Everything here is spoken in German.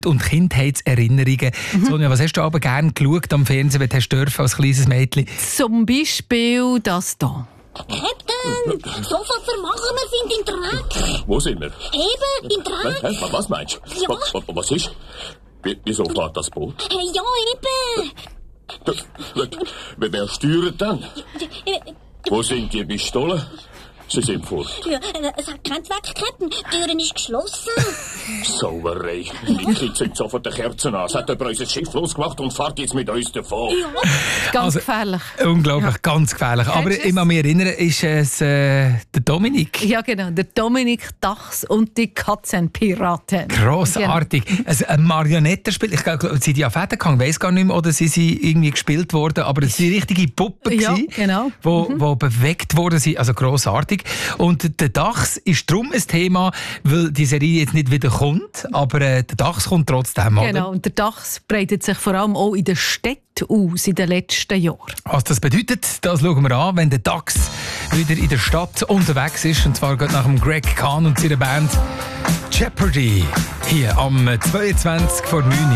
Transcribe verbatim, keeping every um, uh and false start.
und Kindheitserinnerungen. Mhm. Sonja, was hast du aber gerne geschaut am Fernsehen, wenn du hast dürfen als kleines Mädchen? Zum Beispiel das hier. Captain, Sofa vermachen, wir sind im Dreck. Wo sind wir? Eben, im Dreck. Hä? Was meinst du? Ja. Was, was, was ist? Wie- Wieso fährt das Boot? Hey, ja, eben. Wer, wer steuert dann? Äh, Wo sind die Pistolen? Sie sind fort. Ja, äh, es hat keinen Zweck, Captain. Die Türen ist geschlossen. Sauerei. Die Kids sind sofort die Kerzen an. Es hat jemand unser Schiff losgemacht und fährt jetzt mit uns davon. Ganz Also, gefährlich. Unglaublich, ganz gefährlich. Aber Kennst du ich es? kann mich erinnern, ist es äh, der Dominik. Ja, genau. Der Dominik Dachs und die Katzenpiraten. Grossartig. Also ein Marionettenspiel. Ich glaube, sind die auf Fäden, ich weiss gar nicht mehr, oder sind sie irgendwie gespielt worden, aber es waren richtige Puppen, Ja, gewesen, genau. wo, wo bewegt worden sind. Also grossartig. Und der Dachs ist darum ein Thema, weil die Serie jetzt nicht wieder kommt, aber äh, der Dachs kommt trotzdem. Oder? Genau. Und der Dachs breitet sich vor allem auch in den Städten aus in den letzten Jahren. Was das bedeutet, das schauen wir an, wenn der Dachs wieder in der Stadt unterwegs ist. Und zwar geht nach dem Greg Kahn und seiner Band Jeopardy. Hier am zweiundzwanzig vor neun.